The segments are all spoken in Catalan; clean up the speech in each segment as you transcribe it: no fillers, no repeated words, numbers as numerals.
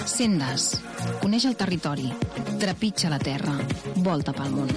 Sendes. Coneix el territori. Trepitja la terra. Volta pel món.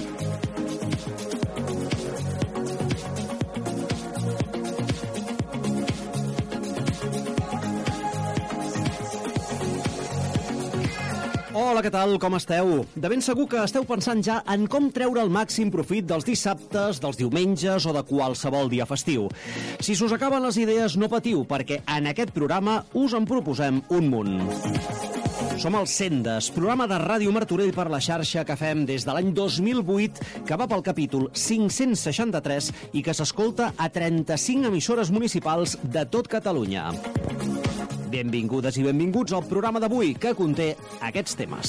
Hola, què tal? Com esteu? De ben segur que esteu pensant ja en com treure el màxim profit dels dissabtes, dels diumenges o de qualsevol dia festiu. Si s'us acaben les idees, no patiu, perquè en aquest programa us en proposem un munt. Som el Sendes, programa de Ràdio Martorell per la xarxa que fem des de l'any 2008, que va pel capítol 563 i que s'escolta a 35 emissores municipals de tot Catalunya. Benvingudes i benvinguts al programa d'avui, que conté aquests temes.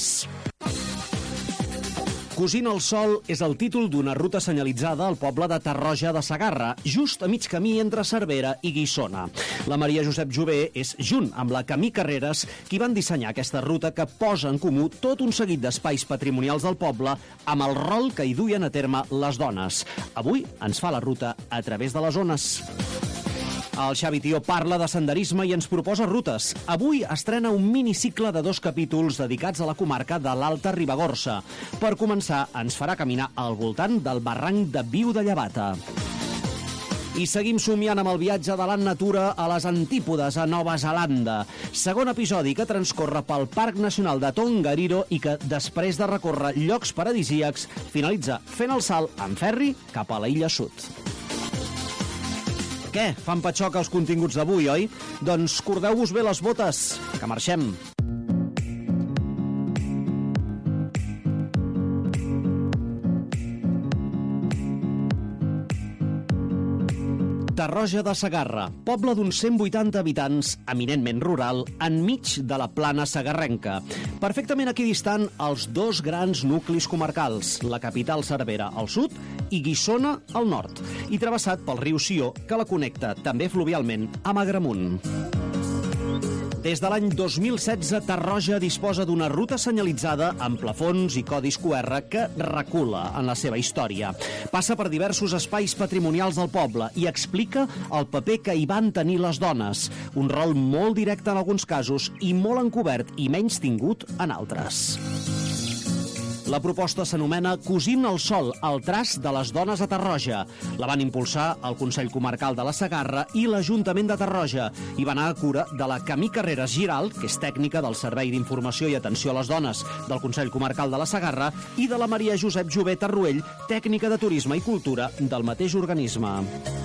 Cosint el sol és el títol d'una ruta senyalitzada al poble de Tarroja de Segarra, just a mig camí entre Cervera i Guissona. La Maria Josep Jové és, junt amb la Camí Carreras, qui van dissenyar aquesta ruta que posa en comú tot un seguit d'espais patrimonials del poble amb el rol que hi duien a terme les dones. Avui ens fa la ruta a través de les ones. El Xavi Tió parla de senderisme i ens proposa rutes. Avui estrena un minicicle de 2 capítols dedicats a la comarca de l'Alta Ribagorça. Per començar, ens farà caminar al voltant del barranc de Viu de Llevata. I seguim somiant amb el viatge de la natura a les antípodes a Nova Zelanda. Segon episodi que transcorre pel Parc Nacional de Tongariro i que, després de recórrer llocs paradisíacs, finalitza fent el salt en ferri cap a la Illa Sud. Què? Fan patxoc els continguts d'avui, oi? Doncs cordeu-vos bé les botes, que marxem. Tarroja de Segarra, poble d'uns 180 habitants, eminentment rural, enmig de la plana segarrenca. Perfectament equidistant els dos grans nuclis comarcals, la capital Cervera al sud i Guissona al nord, i travessat pel riu Sió, que la connecta també fluvialment amb Agramunt. Des de l'any 2016, Tarroja disposa d'una ruta senyalitzada amb plafons i codis QR que recula en la seva història. Passa per diversos espais patrimonials del poble i explica el paper que hi van tenir les dones, un rol molt directe en alguns casos i molt encobert i menys tingut en altres. La proposta s'anomena Cosint el sol, el traç de les dones a Tarroja. La van impulsar el Consell Comarcal de la Segarra i l'Ajuntament de Tarroja i va anar a cura de la Camí Carreras Giralt, que és tècnica del Servei d'Informació i Atenció a les Dones del Consell Comarcal de la Segarra, i de la Maria Josep Jové Tarruell, tècnica de Turisme i Cultura del mateix organisme.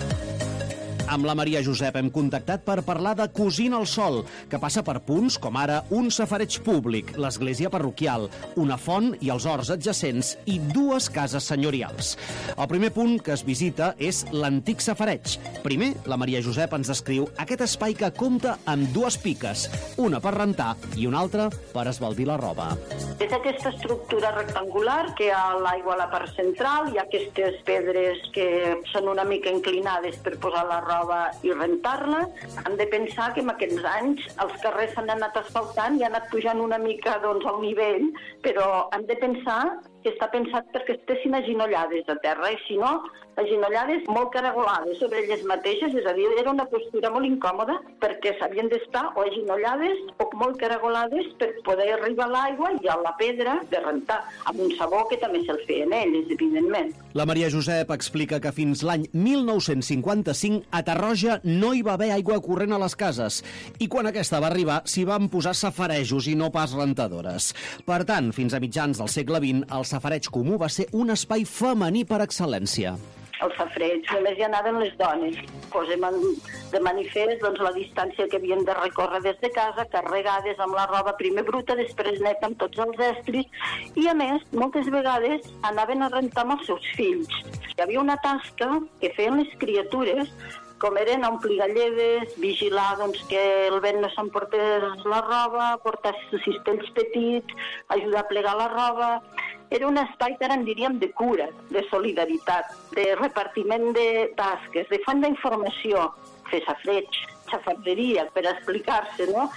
Amb la Maria Josep hem contactat per parlar de Cosint el sol, que passa per punts com ara un safareig públic, l'església parroquial, una font i els horts adjacents i 2 cases senyorials. El primer punt que es visita és l'antic safareig. Primer, la Maria Josep ens descriu aquest espai que compta amb 2 piques, una per rentar i una altra per esbaldir la roba. És aquesta estructura rectangular que hi ha l'aigua a la part central, hi ha aquestes pedres que són una mica inclinades per posar la roba i rentar-la. Hem de pensar que en aquests anys els carrers s'han anat asfaltant i ha anat pujant una mica el nivell, però hem de pensar que està pensat perquè estessin aginollades a terra, i si no, aginollades molt caragolades sobre elles mateixes, és a dir, era una postura molt incòmoda perquè s'havien d'estar o aginollades o molt caragolades per poder arribar a l'aigua i a la pedra de rentar, amb un sabó que també se'l feien elles, evidentment. La Maria Josep explica que fins l'any 1955 a Tarroja no hi va haver aigua corrent a les cases i quan aquesta va arribar s'hi van posar safarejos i no pas rentadores. Per tant, fins a mitjans del segle XX, el safareig comú va ser un espai femení per excel·lència. El safareig només hi anaven les dones. Posem de manifest la distància que havien de recórrer des de casa, carregades amb la roba primer bruta, després neta amb tots els estris, i a més, moltes vegades anaven a rentar amb els seus fills. Hi havia una tasca que feien les criatures, com eren omplir galledes, vigilar que el vent no s'emportés la roba, portar cistells petits, ajudar a plegar la roba. Era un espai que ara en diríem de cura, de solidaritat, de repartiment de tasques, de font d'informació, fer safareig, xafarderia, per explicar-se, no?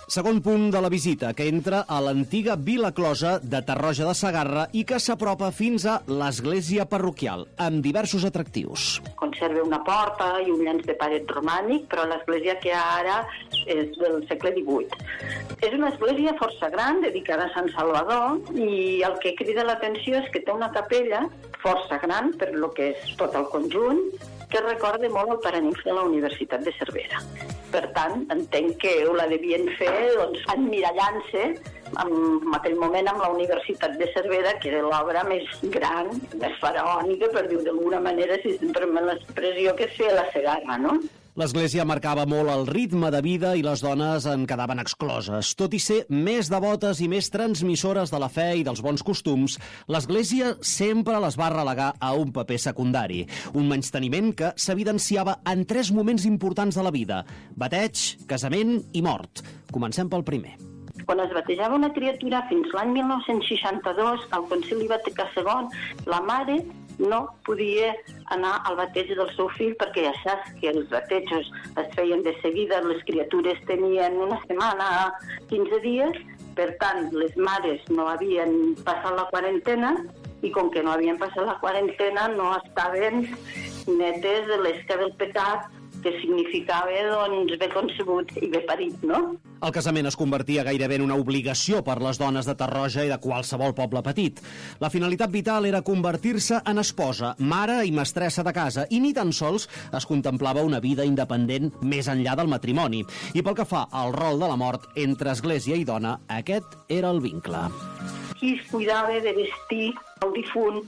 Segon punt de la visita, que entra a l'antiga Vila Closa de Tarroja de Segarra i que s'apropa fins a l'església parroquial, amb diversos atractius. Conserva una porta i un llenç de paret romànic, però l'església que hi ha ara és del segle XVIII. És una església força gran, dedicada a Sant Salvador, i el que crida l'atenció és que té una capella força gran, per lo que és tot el conjunt, que recorda molt el Paranimf de la Universitat de Cervera. Per tant, entenc que la devien fer emmirallant-se en aquell moment amb la Universitat de Cervera, que era l'obra més gran, més faraònica, per dir-ho d'alguna manera, si sempre me l'expressió que es feia la Segarra, no? L'església marcava molt el ritme de vida i les dones en quedaven excloses. Tot i ser més devotes i més transmissores de la fe i dels bons costums, l'església sempre les va relegar a un paper secundari. Un menysteniment que s'evidenciava en 3 moments importants de la vida: bateig, casament i mort. Comencem pel primer. Quan es batejava una criatura fins l'any 1962, al Concili Vaticà II, la mare no podia anar al bateig del seu fill perquè ja saps que els batejos es feien de seguida, les criatures tenien una setmana, 15 dies, per tant, les mares no havien passat la quarantena i com que no havien passat la quarantena no estaven netes de l'esca del pecat, que significava, doncs, bé concebut i bé parit, no? El casament es convertia gairebé en una obligació per les dones de Tarroja i de qualsevol poble petit. La finalitat vital era convertir-se en esposa, mare i mestressa de casa, i ni tan sols es contemplava una vida independent més enllà del matrimoni. I pel que fa al rol de la mort entre església i dona, aquest era el vincle. Qui es cuidava de vestir el difunt,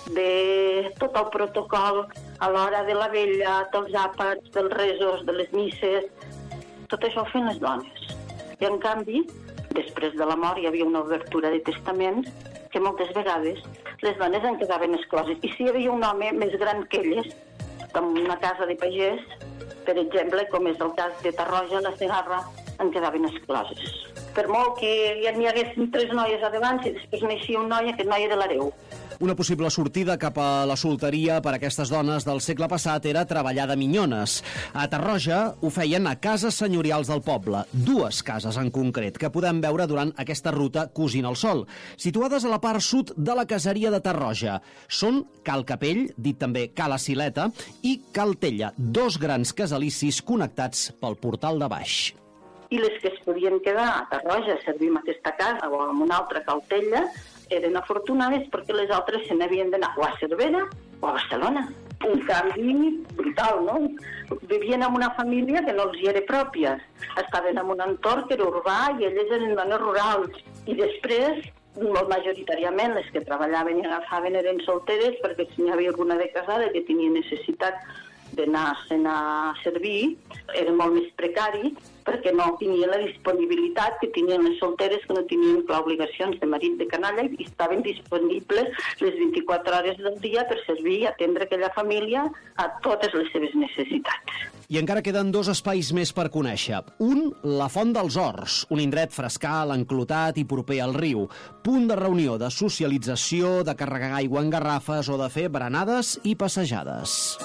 de tot el protocol a l'hora de la vella, dels àpats, dels resos, de les misses, tot això ho feien les dones. I en canvi, després de la mort hi havia una obertura de testaments que moltes vegades les dones en quedaven excloses. I si hi havia un home més gran que elles, en una casa de pagès, per exemple, com és el cas de Tarroja, la Segarra, en quedaven excloses. Per molt que ja n'hi haguessin 3 noies a davant, si després naixia un noi, aquest noi era l'hereu. Una possible sortida cap a la solteria per a aquestes dones del segle passat era treballar de minyones. A Tarroja ho feien a cases senyorials del poble, 2 cases en concret, que podem veure durant aquesta ruta Cosint el Sol, situades a la part sud de la caseria de Tarroja. Són Cal Capell, dit també Cala Sileta, i Cal Tella, 2 grans casalicis connectats pel portal de baix. I les que es podien quedar a Tarroja a servir en aquesta casa o en una altra Cal Tella eren afortunades perquè les altres se n'havien d'anar o a Cervera o a Barcelona. Un canvi brutal, no? Vivien en una família que no els hi era pròpia. Estaven en un entorn que era urbà i elles eren dones rurals. I després, molt majoritàriament, les que treballaven i agafaven eren solteres perquè si n'hi havia alguna de casada que tenia necessitat d'anar-se'n a servir, era molt més precari perquè no tenia la disponibilitat que tenien les solteres que no tenien obligacions de marit de canalla i estaven disponibles les 24 hores del dia per servir i atendre aquella família a totes les seves necessitats. I encara queden 2 espais més per conèixer. Un, la Font dels Horts, un indret frescal, enclotat i proper al riu. Punt de reunió, de socialització, de carregar aigua en garrafes o de fer berenades i passejades.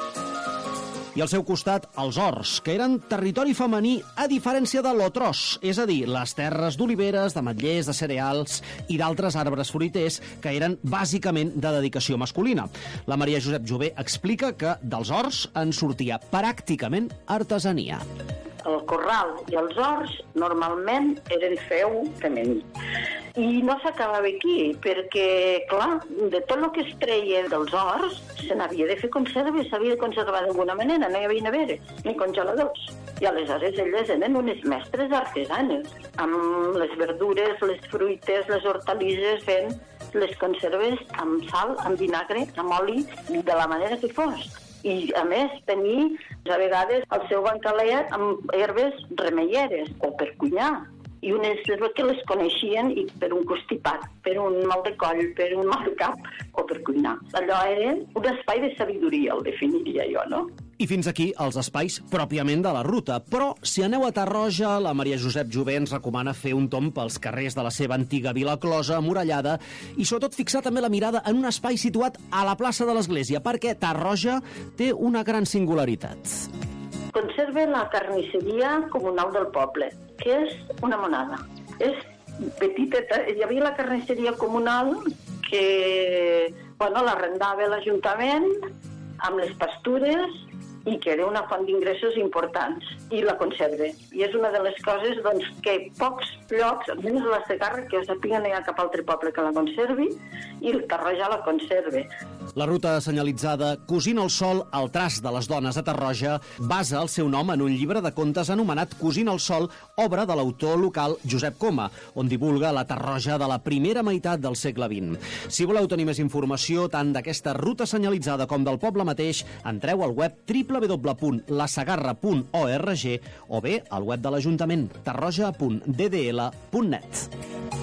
I al seu costat, els horts, que eren territori femení a diferència de l'Otros, és a dir, les terres d'oliveres, d'ametllers, de cereals i d'altres arbres fruiters que eren bàsicament de dedicació masculina. La Maria Josep Jové explica que dels horts en sortia pràcticament artesania. El corral i els horts normalment eren feu femení. I no s'acabava aquí, perquè, clar, de tot el que es treia dels horts, se n'havia de fer conserva, s'havia de conservar d'alguna manera, no hi havia neveres ni congeladors. I aleshores elles eren unes mestres artesanes, amb les verdures, les fruites, les hortalisses, fent les conserves amb sal, amb vinagre, amb oli, de la manera que fos. I, a més, tenir, a vegades, el seu bancalet amb herbes remeieres o per cuinar. I unes que les coneixien i per un constipat, per un mal de coll, per un mal de cap o per cuinar. Allò era un espai de sabidoria, el definiria jo, no? I fins aquí els espais pròpiament de la ruta. Però si aneu a Tarroja, la Maria Josep Jové ens recomana fer un tomb pels carrers de la seva antiga Vila Closa, amurallada, i sobretot fixar també la mirada en un espai situat a la plaça de l'Església, perquè Tarroja té una gran singularitat. Conserva la carnisseria comunal del poble. què és una monada. És petiteta. Hi havia la carnisseria comunal que l'arrendava l'Ajuntament amb les pastures i que era una font d'ingressos importants, i la conserve. I és una de les coses que pocs llocs, almenys la Segarra, que jo sàpiga, no hi ha cap altre poble que la conservi, i el Tarroja la conserve. La ruta senyalitzada Cosint el sol, el traç de les dones a Tarroja, basa el seu nom en un llibre de contes anomenat Cosint el sol, obra de l'autor local Josep Coma, on divulga la Tarroja de la primera meitat del segle XX. Si voleu tenir més informació tant d'aquesta ruta senyalitzada com del poble mateix, entreu al web www.lasegarra.org o bé al web de l'Ajuntament tarroja.ddl.net.